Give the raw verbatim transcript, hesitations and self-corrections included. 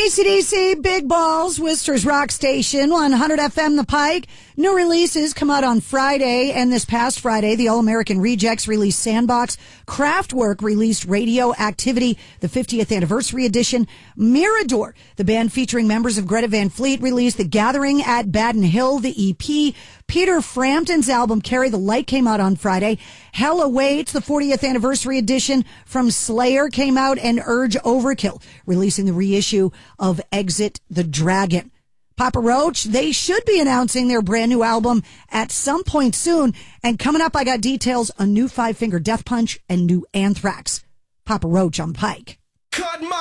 A C D C, Big Balls, Worcester's Rock Station, one hundred F M The Pike. New releases come out on Friday, and this past Friday, the All-American Rejects released Sandbox. Kraftwerk released Radioactivity, the fiftieth anniversary edition. Mirador, the band featuring members of Greta Van Fleet, released The Gathering at Baden Hill, the E P. Peter Frampton's album Carry the Light came out on Friday. Hell Awaits, the fortieth anniversary edition from Slayer, came out, and Urge Overkill, releasing the reissue of Exit the Dragon. Papa Roach, they should be announcing their brand new album at some point soon. And coming up, I got details on new Five Finger Death Punch and new Anthrax. Papa Roach on Pike. Cut my